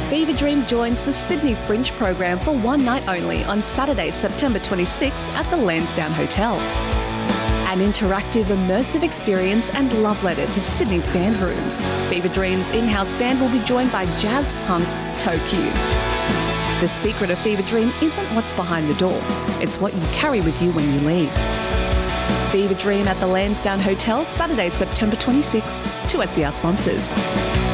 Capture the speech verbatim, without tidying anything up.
Fever Dream joins the Sydney Fringe program for one night only on Saturday, September twenty-sixth at the Lansdowne Hotel. An interactive, immersive experience and love letter to Sydney's band rooms. Fever Dream's in-house band will be joined by jazz punks Tokyo. The secret of Fever Dream isn't what's behind the door. It's what you carry with you when you leave. Fever Dream at the Lansdowne Hotel, Saturday, September twenty-sixth. To S E R sponsors.